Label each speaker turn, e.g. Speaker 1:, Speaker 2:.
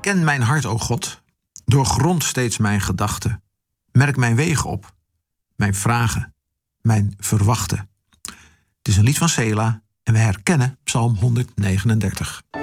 Speaker 1: Ken mijn hart, o God. Doorgrond steeds mijn gedachten. Merk mijn wegen op. Mijn vragen. Mijn verwachten. Het is een lied van Sela en we herkennen Psalm 139.